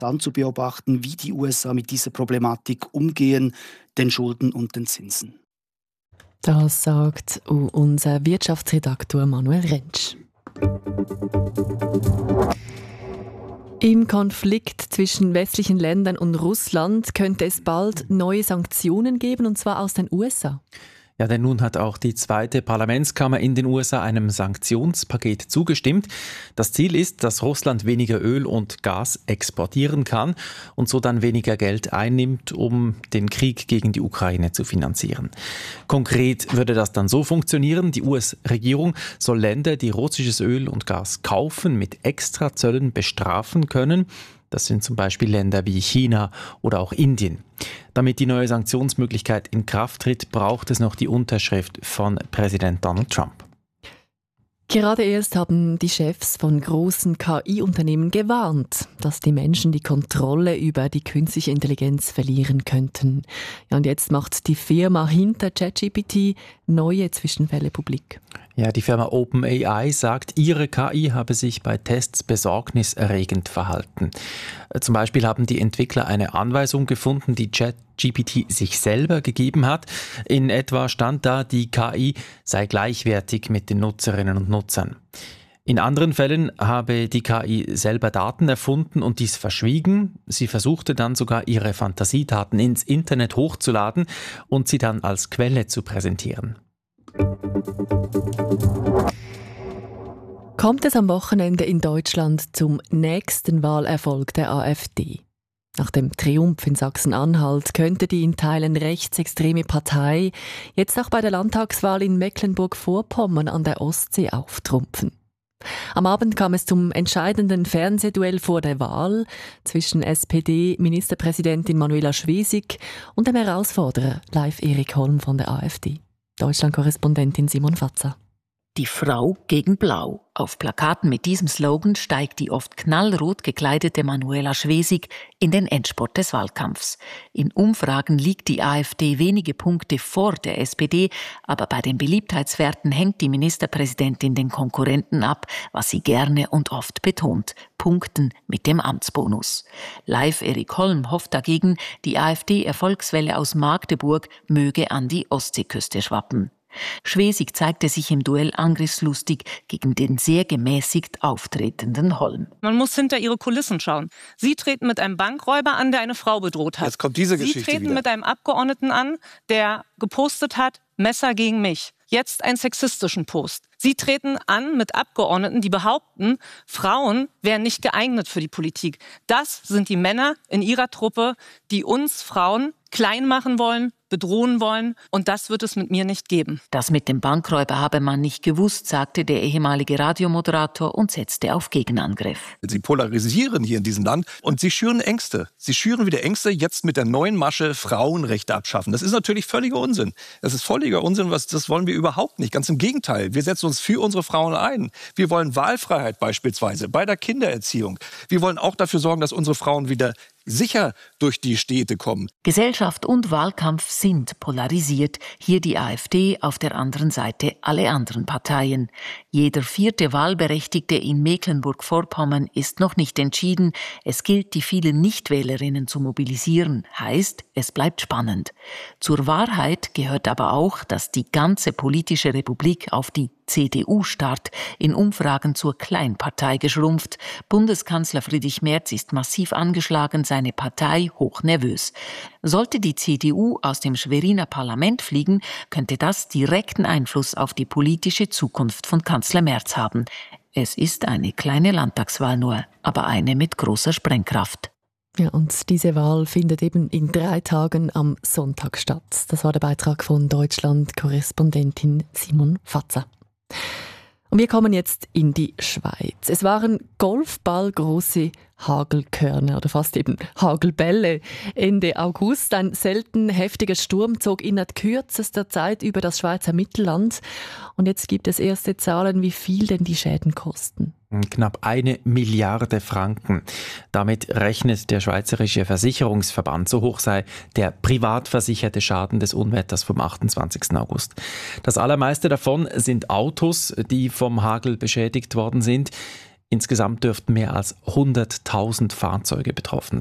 dann zu beobachten, wie die USA mit dieser Problematik umgehen, den Schulden und den Zinsen. Das sagt unser Wirtschaftsredaktor Manuel Rentsch. Im Konflikt zwischen westlichen Ländern und Russland könnte es bald neue Sanktionen geben, und zwar aus den USA. Ja, denn nun hat auch die zweite Parlamentskammer in den USA einem Sanktionspaket zugestimmt. Das Ziel ist, dass Russland weniger Öl und Gas exportieren kann und so dann weniger Geld einnimmt, um den Krieg gegen die Ukraine zu finanzieren. Konkret würde das dann so funktionieren: Die US-Regierung soll Länder, die russisches Öl und Gas kaufen, mit Extrazöllen bestrafen können. Das sind zum Beispiel Länder wie China oder auch Indien. Damit die neue Sanktionsmöglichkeit in Kraft tritt, braucht es noch die Unterschrift von Präsident Donald Trump. Gerade erst haben die Chefs von großen KI-Unternehmen gewarnt, dass die Menschen die Kontrolle über die künstliche Intelligenz verlieren könnten. Ja, und jetzt macht die Firma hinter ChatGPT neue Zwischenfälle publik. Ja, die Firma OpenAI sagt, ihre KI habe sich bei Tests besorgniserregend verhalten. Zum Beispiel haben die Entwickler eine Anweisung gefunden, die ChatGPT sich selber gegeben hat. In etwa stand da, die KI sei gleichwertig mit den Nutzerinnen und Nutzern. In anderen Fällen habe die KI selber Daten erfunden und dies verschwiegen. Sie versuchte dann sogar, ihre Fantasiedaten ins Internet hochzuladen und sie dann als Quelle zu präsentieren. Kommt es am Wochenende in Deutschland zum nächsten Wahlerfolg der AfD? Nach dem Triumph in Sachsen-Anhalt könnte die in Teilen rechtsextreme Partei jetzt auch bei der Landtagswahl in Mecklenburg-Vorpommern an der Ostsee auftrumpfen. Am Abend kam es zum entscheidenden Fernsehduell vor der Wahl zwischen SPD-Ministerpräsidentin Manuela Schwesig und dem Herausforderer Leif Erik Holm von der AfD. Deutschland-Korrespondentin Simon Fatzer. Die Frau gegen Blau. Auf Plakaten mit diesem Slogan steigt die oft knallrot gekleidete Manuela Schwesig in den Endspurt des Wahlkampfs. In Umfragen liegt die AfD wenige Punkte vor der SPD, aber bei den Beliebtheitswerten hängt die Ministerpräsidentin den Konkurrenten ab, was sie gerne und oft betont: Punkten mit dem Amtsbonus. Leif Erik Holm hofft dagegen, die AfD-Erfolgswelle aus Magdeburg möge an die Ostseeküste schwappen. Schwesig zeigte sich im Duell angriffslustig gegen den sehr gemäßigt auftretenden Holm. Man muss hinter ihre Kulissen schauen. Sie treten mit einem Bankräuber an, der eine Frau bedroht hat. Jetzt kommt diese Geschichte Sie treten wieder. mit einem Abgeordneten an, der gepostet hat, Messer gegen mich. Jetzt einen sexistischen Post. Sie treten an mit Abgeordneten, die behaupten, Frauen wären nicht geeignet für die Politik. Das sind die Männer in ihrer Truppe, die uns Frauen klein machen wollen, bedrohen wollen, und das wird es mit mir nicht geben. Das mit dem Bankräuber habe man nicht gewusst, sagte der ehemalige Radiomoderator und setzte auf Gegenangriff. Sie polarisieren hier in diesem Land und sie schüren Ängste. Sie schüren wieder Ängste, jetzt mit der neuen Masche Frauenrechte abschaffen. Das ist natürlich völliger Unsinn. Das ist völliger Unsinn, das wollen wir überhaupt nicht. Ganz im Gegenteil. Wir setzen uns für unsere Frauen ein. Wir wollen Wahlfreiheit beispielsweise bei der Kindererziehung. Wir wollen auch dafür sorgen, dass unsere Frauen wieder sicher durch die Städte kommen. Gesellschaft und Wahlkampf sind polarisiert. Hier die AfD, auf der anderen Seite alle anderen Parteien. Jeder vierte Wahlberechtigte in Mecklenburg-Vorpommern ist noch nicht entschieden. Es gilt, die vielen Nichtwählerinnen zu mobilisieren. Heißt, es bleibt spannend. Zur Wahrheit gehört aber auch, dass die ganze politische Republik auf die CDU starrt, in Umfragen zur Kleinpartei geschrumpft. Bundeskanzler Friedrich Merz ist massiv angeschlagen, seine Partei hochnervös. Sollte die CDU aus dem Schweriner Parlament fliegen, könnte das direkten Einfluss auf die politische Zukunft von Kanzler Merz haben. Es ist eine kleine Landtagswahl nur, aber eine mit großer Sprengkraft. Ja, und diese Wahl findet eben in 3 Tagen am Sonntag statt. Das war der Beitrag von Deutschland-Korrespondentin Simon Fatzer. Und wir kommen jetzt in die Schweiz. Es waren golfballgroße Hagelkörner oder fast eben Hagelbälle. Ende August ein selten heftiger Sturm zog innerhalb kürzester Zeit über das Schweizer Mittelland. Und jetzt gibt es erste Zahlen, wie viel denn die Schäden kosten. Knapp 1 Milliarde Franken. Damit rechnet der Schweizerische Versicherungsverband. So hoch sei der privat versicherte Schaden des Unwetters vom 28. August. Das allermeiste davon sind Autos, die vom Hagel beschädigt worden sind. Insgesamt dürften mehr als 100.000 Fahrzeuge betroffen